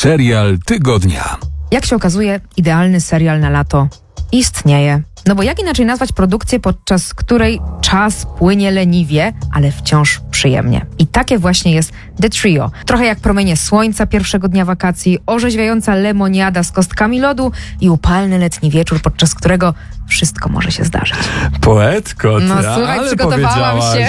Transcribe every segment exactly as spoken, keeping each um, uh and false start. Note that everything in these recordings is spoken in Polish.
Serial tygodnia. Jak się okazuje, idealny serial na lato istnieje. No bo jak inaczej nazwać produkcję, podczas której czas płynie leniwie, ale wciąż przyjemnie. I takie właśnie jest The Trio. Trochę jak promienie słońca pierwszego dnia wakacji, orzeźwiająca lemoniada z kostkami lodu i upalny letni wieczór, podczas którego wszystko może się zdarzyć. Poetko, ty, No słuchaj, ale przygotowałam się.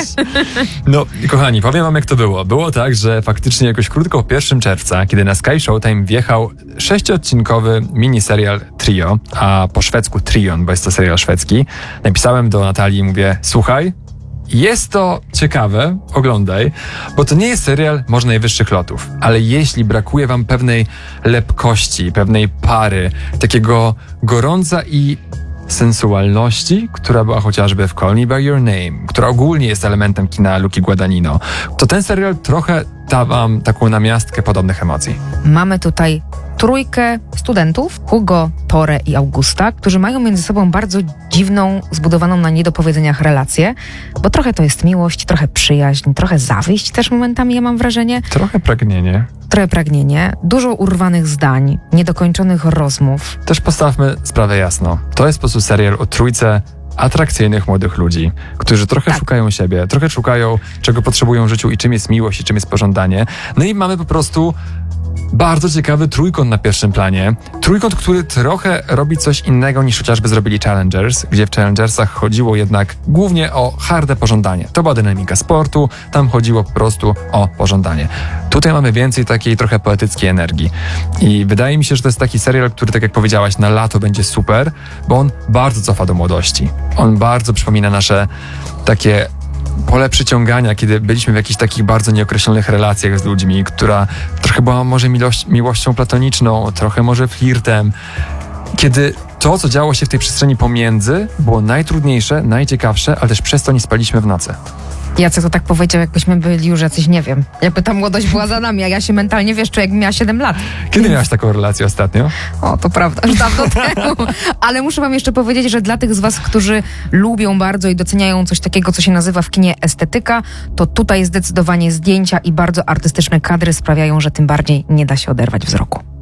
No, kochani, powiem wam jak to było. Było tak, że faktycznie jakoś krótko pierwszego czerwca, kiedy na Sky Showtime wjechał sześciodcinkowy miniserial Trio, a po szwedzku Trion, bo jest to serial szwedzki, napisałem do Natalii i mówię, słuchaj, jest to ciekawe, oglądaj, bo to nie jest serial może najwyższych lotów, ale jeśli brakuje wam pewnej lepkości, pewnej pary, takiego gorąca i sensualności, która była chociażby w Call Me By Your Name, która ogólnie jest elementem kina Luki Guadagnino, to ten serial trochę da wam taką namiastkę podobnych emocji. Mamy tutaj trójkę studentów, Hugo, Tore i Augusta, którzy mają między sobą bardzo dziwną, zbudowaną na niedopowiedzeniach relację, bo trochę to jest miłość, trochę przyjaźń, trochę zawiść też momentami, ja mam wrażenie. Trochę pragnienie. Trochę pragnienie, dużo urwanych zdań, niedokończonych rozmów. Też postawmy sprawę jasno. To jest po prostu serial o trójce atrakcyjnych młodych ludzi, którzy trochę tak. szukają siebie, trochę szukają, czego potrzebują w życiu i czym jest miłość i czym jest pożądanie. No i mamy po prostu bardzo ciekawy trójkąt na pierwszym planie. Trójkąt, który trochę robi coś innego niż chociażby zrobili Challengers, gdzie w Challengersach chodziło jednak głównie o harde pożądanie. To była dynamika sportu, tam chodziło po prostu o pożądanie. Tutaj mamy więcej takiej trochę poetyckiej energii. I wydaje mi się, że to jest taki serial, który, tak jak powiedziałaś, na lato będzie super, bo on bardzo cofa do młodości. On bardzo przypomina nasze takie pole przyciągania, kiedy byliśmy w jakichś takich bardzo nieokreślonych relacjach z ludźmi, która trochę była może miłość, miłością platoniczną, trochę może flirtem. Kiedy to, co działo się w tej przestrzeni pomiędzy, było najtrudniejsze, najciekawsze, ale też przez to nie spaliśmy w nocy. Jacek to tak powiedział, jakbyśmy byli już jacyś, nie wiem, jakby ta młodość była za nami, a ja się mentalnie wieszczę, jakbym miała siedem lat. Kiedy miałaś taką relację ostatnio? O, to prawda, już dawno temu. Ale muszę wam jeszcze powiedzieć, że dla tych z was, którzy lubią bardzo i doceniają coś takiego, co się nazywa w kinie estetyka, to tutaj zdecydowanie zdjęcia i bardzo artystyczne kadry sprawiają, że tym bardziej nie da się oderwać wzroku.